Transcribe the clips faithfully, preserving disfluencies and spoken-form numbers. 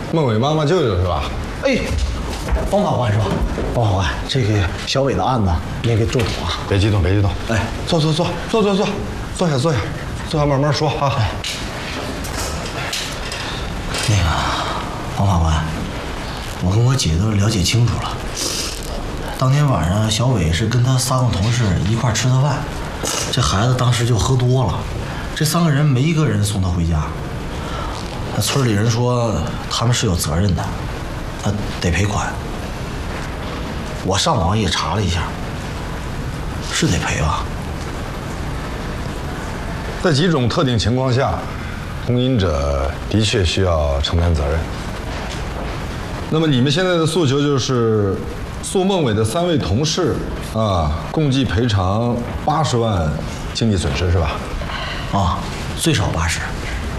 孟伟妈妈舅舅是吧？ 哎，方法官是吧？方法官，这个小伟的案子你也给做主啊！ 别激动，别激动。 哎， 坐坐坐坐坐坐，坐下坐下，坐下慢慢说啊。哎、 那个方法官，我跟我姐都了解清楚了。当天晚上，小伟是跟他三个同事一块吃的饭，这孩子当时就喝多了，这三个人没一个人送他回家。那村里人说他们是有责任的，他得赔款。我上网也查了一下，是得赔吧？ 在几种特定情况下，同饮者的确需要承担责任。那么你们现在的诉求就是诉孟伟的三位同事啊，共计赔偿八十万经济损失是吧？ 啊，最少八十。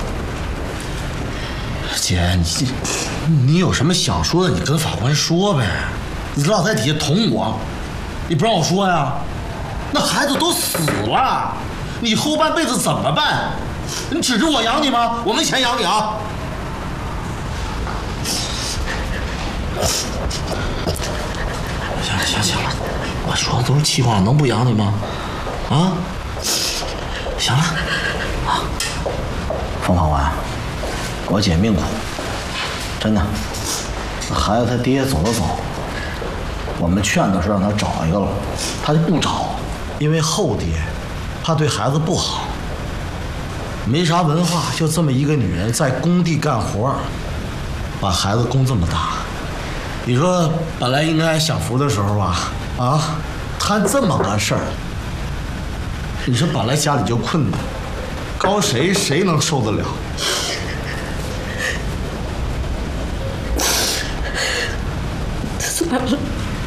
姐，你你有什么想说的，你跟法官说呗。你老在底下捅我，你不让我说呀？那孩子都死了，你后半辈子怎么办？你指着我养你吗？我没钱养你啊！行了行了行了，我说的都是气话，能不养你吗？啊？行了，啊，冯法官，我姐命苦，真的。孩子他爹走了走，我们劝的是让他找一个了，他就不找，因为后爹怕对孩子不好。没啥文化，就这么一个女人在工地干活，把孩子供这么大。你说本来应该享福的时候吧，啊，摊这么个事儿，你说本来家里就困难，高谁谁能受得了？ 算了，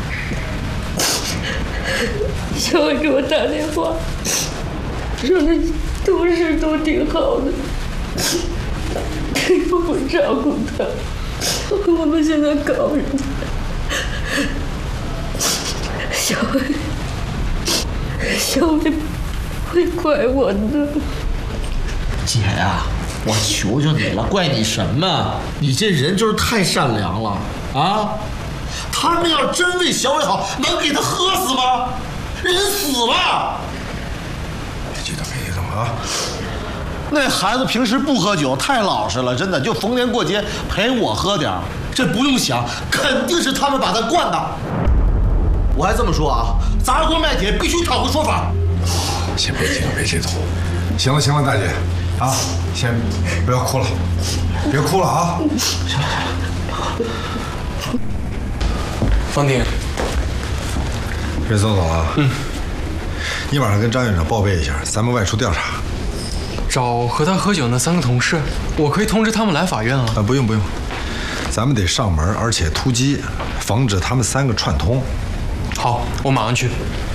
小伟给我打电话，说那同事都挺好的，又不照顾他，我们现在搞人家，小伟，小伟会怪我的。 姐呀，我求求你了，怪你什么？你这人就是太善良了啊！他们要真为小伟好，能给他喝死吗？人死了。 别激动，别激动啊！ 那孩子平时不喝酒，太老实了，真的，就逢年过节陪我喝点儿，这不用想，肯定是他们把他惯的。我还这么说啊，砸锅卖铁，必须讨个说法。 先别激动，别激动。行了行了，大姐，啊，先不要哭了，别哭了啊！ 行了行了。 方婷， 任总总啊，嗯，你晚上跟张院长报备一下，咱们外出调查。 找和他喝酒那三个同事，我可以通知他们来法院啊。 啊，不用不用，咱们得上门，而且突击，防止他们三个串通。 好，我马上去。